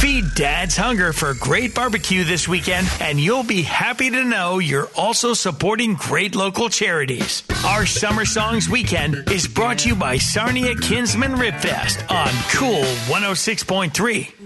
Feed Dad's hunger for great barbecue this weekend, and you'll be happy to know you're also supporting great local charities. Our Summer Songs Weekend is brought to you by Sarnia Kinsman Rib Fest on Cool 106.3.